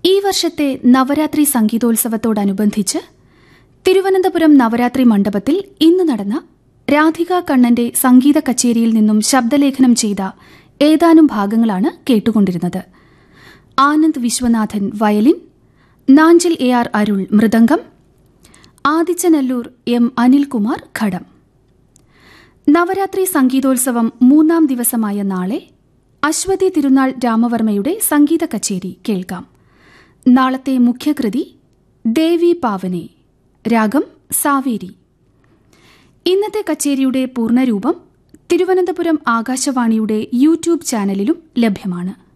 ഈ വർഷത്തെ നവരാത്രി സംഗീതോത്സവത്തോടനുബന്ധിച്ച് തിരുവനന്തപുരം നവരാത്രി മണ്ഡപത്തിൽ ഇന്ന് നടന്ന രാധിക കണ്ണന്റെ സംഗീത കച്ചേരിയിൽ നിന്നും ശബ്ദലേഖനം ചെയ്ത ഏതാനും ഭാഗങ്ങളാണ് കേട്ടുകൊണ്ടിരുന്നത്. ആനന്ദ് വിശ്വനാഥൻ വയലിൻ, നാഞ്ചിൽ AR അരുൾ മൃദംഗം, ആദിച്ചനല്ലൂർ M അനിൽകുമാർ ഘടം. നവരാത്രി സംഗീതോത്സവം 3-ാം ദിവസമായ നാളെ അശ്വതി തിരുനാൾ രാമവർമ്മയുടെ സംഗീത കച്ചേരി കേൾക്കാം. നാളത്തെ മുഖ്യകൃതി ദേവി പാവനെ, രാഗം സാവേരി. ഇന്നത്തെ കച്ചേരിയുടെ പൂർണ്ണരൂപം തിരുവനന്തപുരം ആകാശവാണിയുടെ യൂട്യൂബ് ചാനലിലും ലഭ്യമാണ്.